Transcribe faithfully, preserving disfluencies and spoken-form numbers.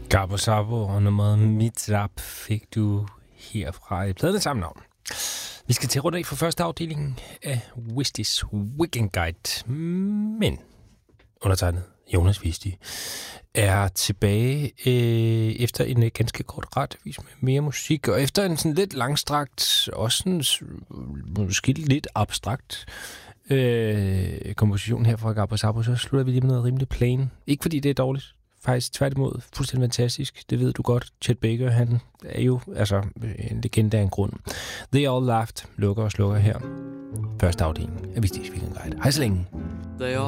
Gabo Sabo og nummeret Mitzrap fik du herfra i Pladerne Sammen om. Vi skal til rundt af for første afdeling af Wistis Weekend Guide. Men undertegnet Jonas Wisti er tilbage øh, efter en øh, ganske kort radiovis med mere musik, og efter en sådan lidt langstrakt, også sådan, måske lidt abstrakt øh, komposition her fra Gabo Sabo, så slutter vi lige med noget rimelig plain. Ikke fordi det er dårligt, faktisk tværtimod fuldstændig fantastisk. Det ved du godt. Chet Baker, han er jo altså en legende af en grund. They All Laughed lukker og slukker her. Første afdeling af Wistis Weekend Guide. Hej så længe. They all